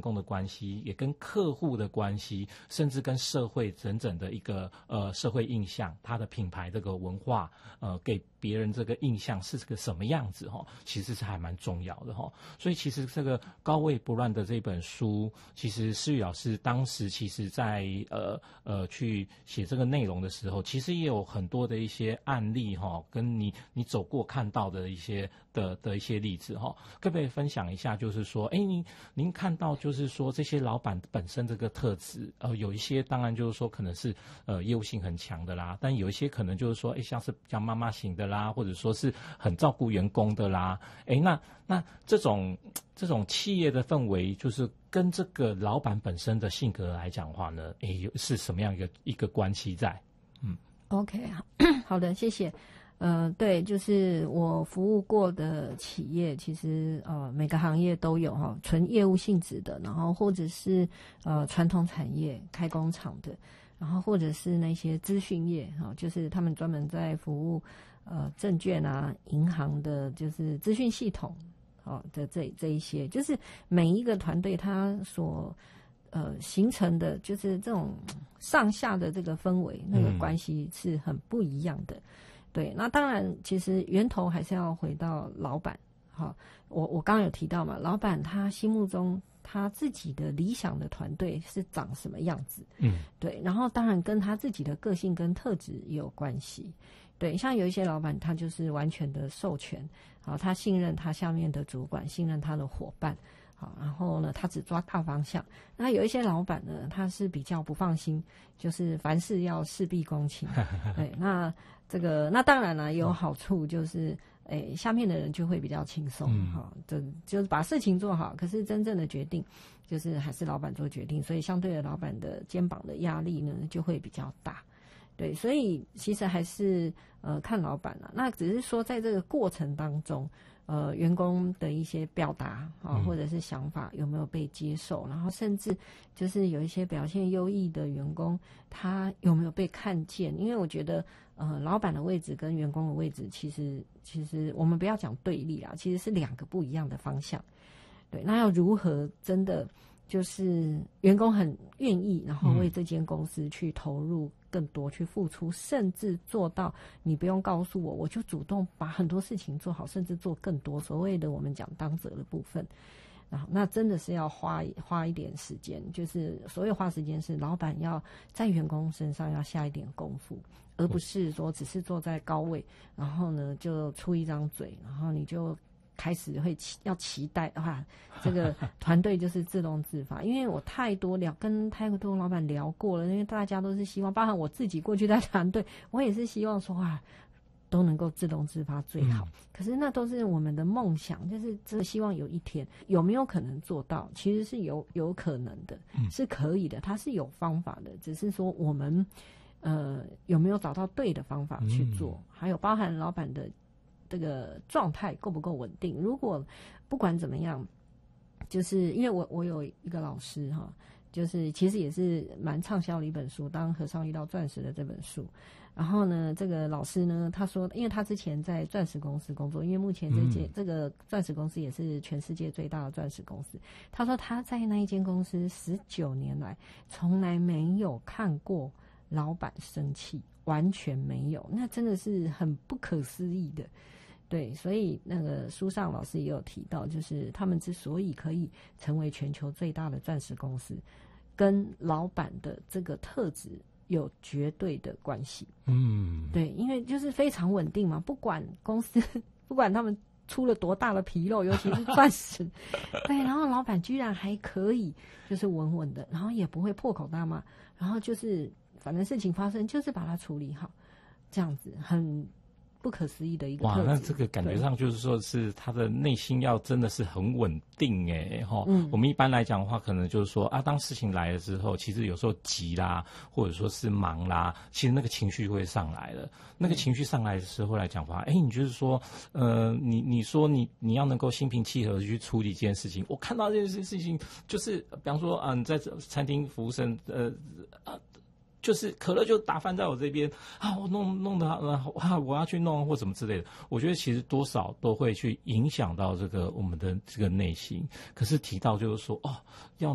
工的关系，也跟客户的关系，甚至跟社会整整的一个社会印象，它的品牌这个文化，给别人这个印象是个什么样子其实是还蛮重要的所以其实这个高位不乱的这本书，其实诗雨老师当时其实在去写这个内容的时候，其实也有很多的一些案例跟你走过看到的一些的一些例子可不可以分享一下？就是说，您看到就是说这些老板本身这个特质，有一些当然就是说可能是业务性很强的啦，但有一些可能就是说，像是比较妈妈型的啦，或者说是很照顾员工的啦，那这种企业的氛围，就是跟这个老板本身的性格来讲的话呢，是什么样一个关系在 ？OK， 好的，谢谢。对，就是我服务过的企业，其实每个行业都有纯业务性质的，然后或者是传统产业开工厂的，然后或者是那些资讯业就是他们专门在服务证券啊、银行的，就是资讯系统的这一些，就是每一个团队它所形成的就是这种上下的这个氛围，那个关系是很不一样的。对，那当然，其实源头还是要回到老板。我刚刚有提到嘛，老板他心目中他自己的理想的团队是长什么样子？对，然后当然跟他自己的个性跟特质也有关系。对，像有一些老板他就是完全的授权，他信任他下面的主管，信任他的伙伴。然后呢，他只抓大方向。那有一些老板呢，他是比较不放心，就是凡事要事必躬亲。对，那当然了，也有好处，就是下面的人就会比较轻松就是把事情做好。可是真正的决定，就是还是老板做决定，所以相对的，老板的肩膀的压力呢就会比较大。对，所以其实还是看老板啦。那只是说在这个过程当中，员工的一些表达或者是想法有没有被接受，然后甚至就是有一些表现优异的员工，他有没有被看见？因为我觉得老板的位置跟员工的位置，其实我们不要讲对立啦，其实是两个不一样的方向。对，那要如何真的就是员工很愿意，然后为这间公司去投入更多，去付出，甚至做到你不用告诉我，我就主动把很多事情做好，甚至做更多，所谓的我们讲当责的部分。那真的是要花一点时间，就是所谓花时间是老板要在员工身上要下一点功夫，而不是说只是坐在高位，然后呢就出一张嘴，然后你就开始要期待这个团队就是自动自发。因为我跟太多老板聊过了，因为大家都是希望，包含我自己过去在团队，我也是希望说都能够自动自发最好。可是那都是我们的梦想，就是真的希望有一天有没有可能做到，其实是有可能的，是可以的，它是有方法的，只是说我们有没有找到对的方法去做，还有包含老板的这个状态够不够稳定。如果不管怎么样，就是因为我有一个老师就是其实也是蛮畅销的一本书，当和尚遇到钻石的这本书。然后呢，这个老师呢，他说，因为他之前在钻石公司工作，因为目前这个钻石公司也是全世界最大的钻石公司。他说他在那一间公司19年来，从来没有看过老板生气，完全没有，那真的是很不可思议的。对，所以那个书上老师也有提到，就是他们之所以可以成为全球最大的钻石公司，跟老板的这个特质有绝对的关系。对，因为就是非常稳定嘛，不管公司不管他们出了多大的纰漏，尤其是钻石对，然后老板居然还可以就是稳稳的，然后也不会破口大骂，然后就是反正事情发生就是把它处理好，这样子很不可思议的一个特质。 那这个感觉上就是说是他的内心要真的是很稳定我们一般来讲的话，可能就是说当事情来了之后，其实有时候急啦，或者说是忙啦，其实那个情绪会上来了。那个情绪上来的时候来讲的话，你就是说你说你要能够心平气和的去处理这件事情。我看到这件事情，就是比方说你在餐厅服务生就是可乐就打翻在我这边我弄的我要去弄或什么之类的。我觉得其实多少都会去影响到这个我们的这个内心。可是提到就是说要